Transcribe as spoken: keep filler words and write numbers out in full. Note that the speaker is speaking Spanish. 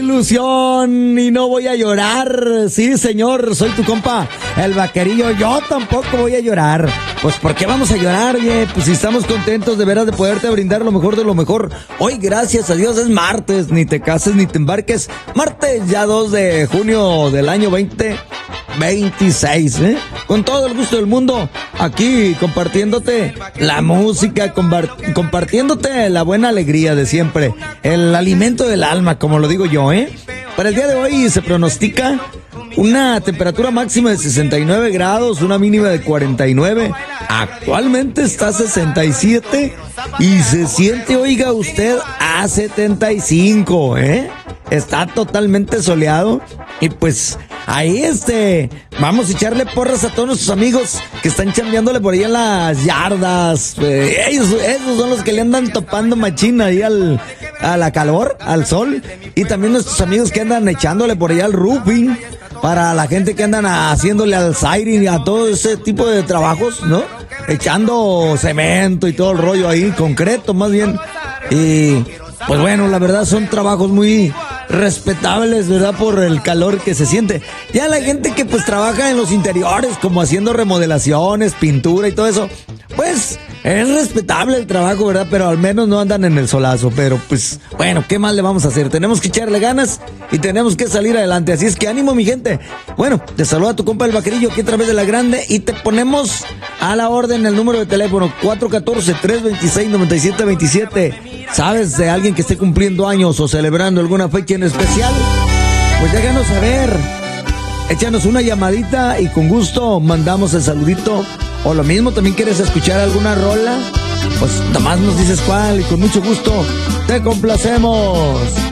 ilusión y no voy a llorar. Sí, señor, soy tu compa, el Vaquerillo. Yo tampoco voy a llorar. Pues, ¿por qué vamos a llorar, oye? Pues si estamos contentos de veras de poderte brindar lo mejor de lo mejor. Hoy, gracias a Dios, es martes. Ni te cases ni te embarques. Martes ya dos de junio del año veinte veintiséis, ¿eh? Con todo el gusto del mundo, aquí compartiéndote la música, compart- compartiéndote la buena alegría de siempre, el alimento del alma, como lo digo yo, ¿eh? Para el día de hoy se pronostica una temperatura máxima de sesenta y nueve grados, una mínima de cuarenta y nueve. Actualmente está a sesenta y siete y se siente, oiga usted, a setenta y cinco, ¿eh? Está totalmente soleado y pues ahí este, vamos a echarle porras a todos nuestros amigos que están chambeándole por ahí en las yardas. Eh, ellos, esos son los que le andan topando machina ahí al, a la calor, al sol. Y también nuestros amigos que andan echándole por ahí al roofing, para la gente que andan haciéndole al siding y a todo ese tipo de trabajos, ¿no? Echando cemento y todo el rollo ahí, concreto más bien. Y pues bueno, la verdad son trabajos muy respetables, ¿verdad? Por el calor que se siente. Ya la gente que pues trabaja en los interiores, como haciendo remodelaciones, pintura y todo eso, pues es respetable el trabajo, ¿verdad? Pero al menos no andan en el solazo. Pero pues bueno, ¿qué más le vamos a hacer? Tenemos que echarle ganas y tenemos que salir adelante. Así es que ánimo, mi gente. Bueno, te saluda tu compa el Vaquerillo aquí a través de La Grande y te ponemos a la orden el número de teléfono cuatro uno cuatro, tres dos seis, nueve siete dos siete. ¿Sabes de alguien que esté cumpliendo años o celebrando alguna fecha en especial? Pues déjanos saber. Échanos una llamadita y con gusto mandamos el saludito. O lo mismo, también quieres escuchar alguna rola, pues nomás nos dices cuál y con mucho gusto te complacemos.